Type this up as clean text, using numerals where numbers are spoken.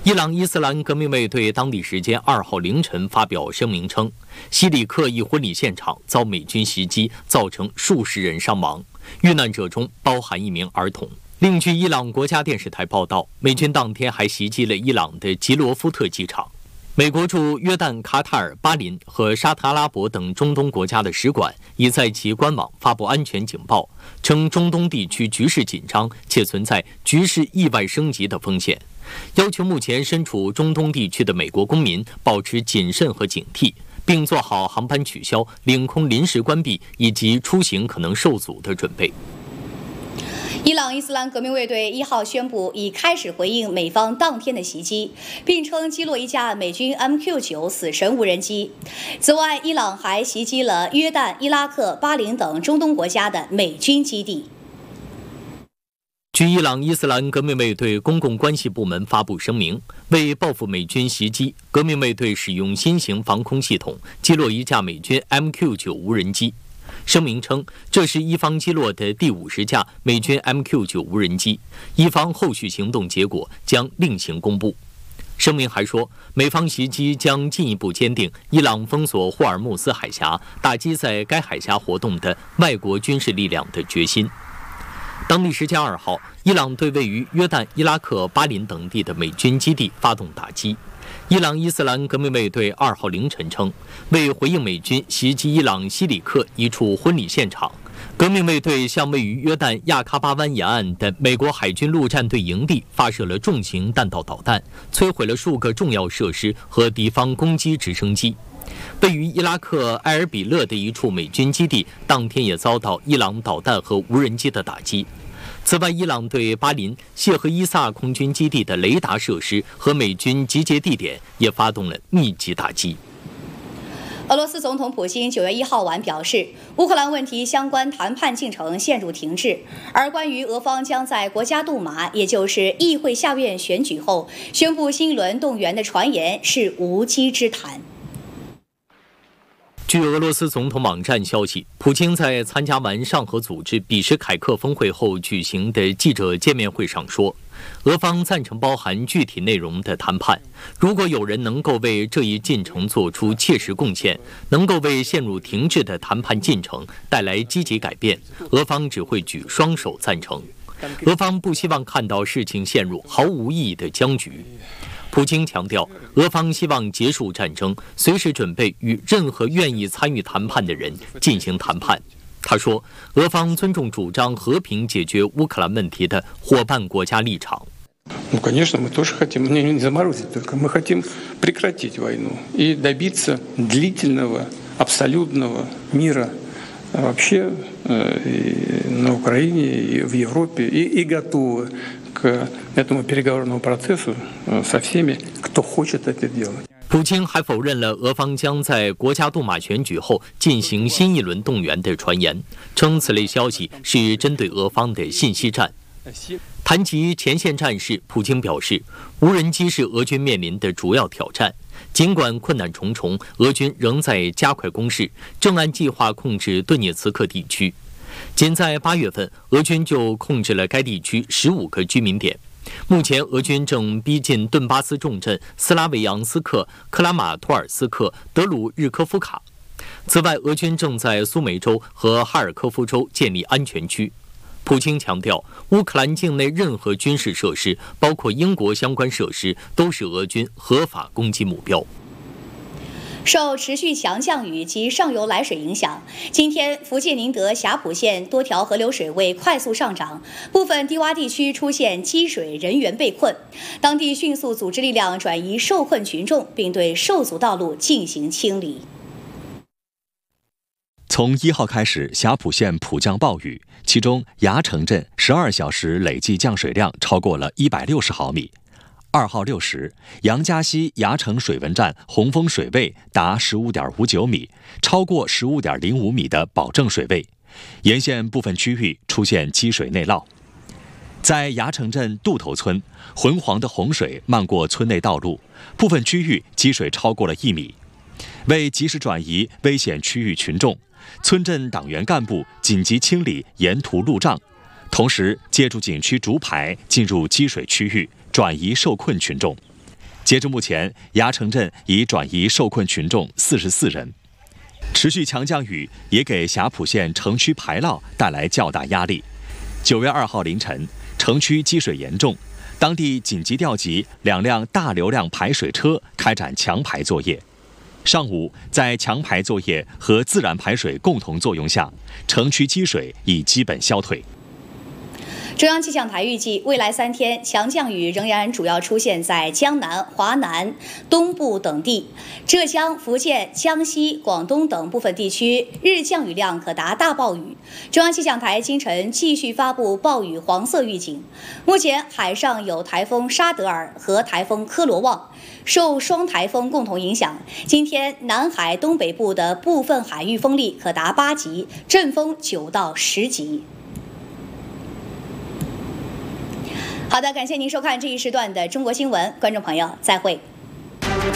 伊朗伊斯兰革命卫队当地时间2号凌晨发表声明称，西里克一婚礼现场遭美军袭击，造成数十人伤亡，遇难者中包含1名儿童。另据伊朗国家电视台报道，美军当天还袭击了伊朗的吉罗夫特机场。美国驻约旦、卡塔尔、巴林和沙特阿拉伯等中东国家的使馆已在其官网发布安全警报，称中东地区局势紧张且存在局势意外升级的风险，要求目前身处中东地区的美国公民保持谨慎和警惕，并做好航班取消、领空临时关闭以及出行可能受阻的准备。 伊朗伊斯兰革命卫队1号宣布已开始回应美方当天的袭击，并称击落一架美军 MQ-9死神无人机。此外，伊朗还袭击了约旦、伊拉克、巴林等中东国家的美军基地。 据伊朗伊斯兰革命卫队公共关系部门发布声明，为报复美军袭击，革命卫队使用新型防空系统击落一架美军 MQ-9无人机。声明称，这是伊方击落的第50架美军 MQ-9无人机，伊方后续行动结果将另行公布。声明还说，美方袭击将进一步坚定伊朗封锁霍尔木兹海峡、打击在该海峡活动的外国军事力量的决心。当地时间2号，伊朗对位于约旦、伊拉克、巴林等地的美军基地发动打击。伊朗伊斯兰革命卫队2号凌晨称，为回应美军袭击伊朗西里克一处婚礼现场，革命卫队向位于约旦亚喀巴湾沿岸的美国海军陆战队营地发射了重型弹道导弹，摧毁了数个重要设施和敌方攻击直升机。位于伊拉克埃尔比勒的一处美军基地当天也遭到伊朗导弹和无人机的打击。此外，伊朗对巴林、谢赫伊萨空军基地的雷达设施和美军集结地点也发动了密集打击。 俄罗斯总统普京9月1号晚表示，乌克兰问题相关谈判进程陷入停滞，而关于俄方将在国家杜马，也就是议会下院选举后宣布新一轮动员的传言是无稽之谈。 据俄罗斯总统网站消息，普京在参加完上合组织比什凯克峰会后举行的记者见面会上说，俄方赞成包含具体内容的谈判，如果有人能够为这一进程做出切实贡献，能够为陷入停滞的谈判进程带来积极改变，俄方只会举双手赞成。俄方不希望看到事情陷入毫无意义的僵局。普京强调，俄方希望结束战争，随时准备与任何愿意参与谈判的人进行谈判。他说，俄方尊重主张和平解决乌克兰问题的伙伴国家立场。 Конечно, мы тоже хотим не заморозить, только мы хотим прекратить войну и добиться длительного, абсолютного мира вообще на Украине, и в Европе, и готовы к этому переговорному процессу со всеми, кто хочет это делать. 普京还否认了俄方将在国家杜马选举后进行新一轮动员的传言，称此类消息是针对俄方的信息战。谈及前线战事，普京表示，无人机是俄军面临的主要挑战。尽管困难重重，俄军仍在加快攻势，正按计划控制顿涅茨克地区。仅在8月份，俄军就控制了该地区15个居民点。目前，俄军正逼近顿巴斯重镇斯拉维扬斯克、克拉马托尔斯克、德鲁日科夫卡。此外，俄军正在苏梅州和哈尔科夫州建立安全区。普京强调，乌克兰境内任何军事设施，包括英国相关设施，都是俄军合法攻击目标。 受持续强降雨及上游来水影响，今天福建宁德霞浦县多条河流水位快速上涨，部分低洼地区出现积水，人员被困。当地迅速组织力量转移受困群众，并对受阻道路进行清理。 从1号开始，霞浦县普降暴雨，其中崖城镇12小时累计降水量超过了160毫米。2号6时，杨家溪崖城水文站洪峰水位达15.59米，超过15.05米的保证水位，沿线部分区域出现积水内涝。在崖城镇渡头村，浑黄的洪水漫过村内道路，部分区域积水超过了1米。为及时转移危险区域群众，村镇党员干部紧急清理沿途路障，同时借助景区竹排进入积水区域，转移受困群众。 截至目前，牙城镇已转移受困群众44人。持续强降雨也给霞浦县城区排涝带来较大压力。9月2号凌晨，城区积水严重，当地紧急调集2辆大流量排水车开展强排作业。上午，在强排作业和自然排水共同作用下，城区积水已基本消退。 中央气象台预计，未来3天强降雨仍然主要出现在江南、华南、东部等地，浙江、福建、江西、广东等部分地区日降雨量可达大暴雨。中央气象台今晨继续发布暴雨黄色预警。目前海上有台风沙德尔和台风科罗旺，受双台风共同影响，今天南海东北部的部分海域风力可达8级，阵风9到10级。好的，感谢您收看这一时段的中国新闻，观众朋友，再会。